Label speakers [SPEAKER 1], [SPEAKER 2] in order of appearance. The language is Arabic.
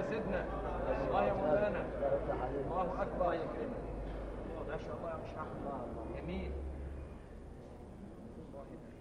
[SPEAKER 1] سيدنا الله يا مولانا. الله اكبر. الله يكرمك. ما شاء الله يا مش جميل.